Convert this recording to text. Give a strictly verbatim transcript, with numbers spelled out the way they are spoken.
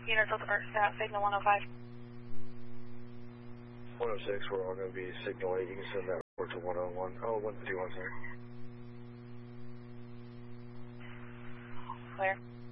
Units with Earth at signal one oh five. one oh six, we're all going to be signal eight. You can send that report to one oh one. Oh, one fifty-one, sorry. Clear.